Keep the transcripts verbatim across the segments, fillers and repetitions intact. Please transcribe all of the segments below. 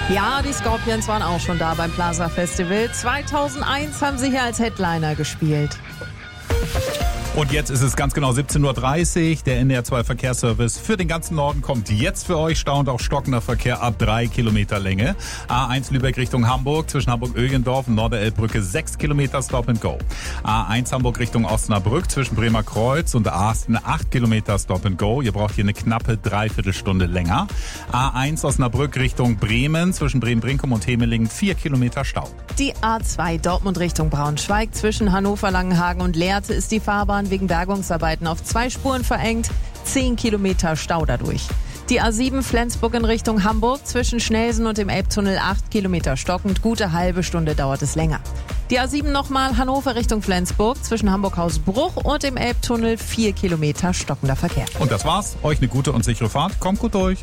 Ja, die Scorpions waren auch schon da beim Plaza Festival. zweitausendeins haben sie hier als Headliner gespielt. Und jetzt ist es ganz genau siebzehn Uhr dreißig. Der N D R zwei Verkehrsservice für den ganzen Norden kommt jetzt für euch. Stau und auch stockender Verkehr ab drei Kilometer Länge. A eins Lübeck Richtung Hamburg, zwischen Hamburg-Ögendorf und Norderelbbrücke sechs Kilometer Stop and Go. A eins Hamburg Richtung Osnabrück, zwischen Bremer Kreuz und Asten acht Kilometer Stop and Go. Ihr braucht hier eine knappe Dreiviertelstunde länger. A eins Osnabrück Richtung Bremen, zwischen Bremen-Brinkum und Hemelingen vier Kilometer Stau. Die A zwei Dortmund Richtung Braunschweig, zwischen Hannover-Langenhagen und Lehrte ist die Fahrbahn wegen Bergungsarbeiten auf zwei Spuren verengt, zehn Kilometer Stau dadurch. Die A sieben Flensburg in Richtung Hamburg, zwischen Schnelsen und dem Elbtunnel acht Kilometer stockend, gute halbe Stunde dauert es länger. Die A sieben nochmal Hannover Richtung Flensburg, zwischen Hamburg-Hausbruch und dem Elbtunnel vier Kilometer stockender Verkehr. Und das war's. Euch eine gute und sichere Fahrt. Kommt gut durch.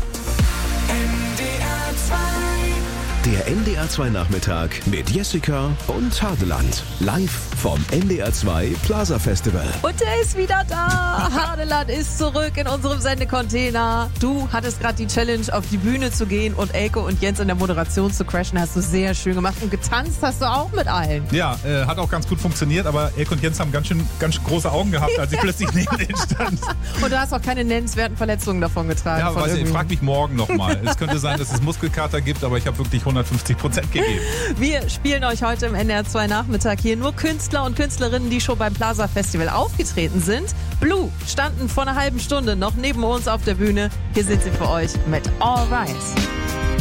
Der N D R zwei Nachmittag mit Jessica und Hardeland. Live vom N D R zwei Plaza Festival. Und er ist wieder da. Hardeland ist zurück in unserem Sendecontainer. Du hattest gerade die Challenge, auf die Bühne zu gehen und Elke und Jens in der Moderation zu crashen. Hast du sehr schön gemacht. Und getanzt hast du auch mit allen. Ja, äh, hat auch ganz gut funktioniert, aber Elke und Jens haben ganz schön, ganz schön große Augen gehabt, als ich plötzlich neben denen stand. Und du hast auch keine nennenswerten Verletzungen davon getragen. Ja, weiß ich, frag mich morgen nochmal. Es könnte sein, dass es Muskelkater gibt, aber ich habe wirklich hundertfünfzig Prozent gegeben. Wir spielen euch heute im N D R zwei Nachmittag hier nur Künstler und Künstlerinnen, die schon beim Plaza Festival aufgetreten sind. Blue standen vor einer halben Stunde noch neben uns auf der Bühne. Hier sind sie für euch mit All Rise.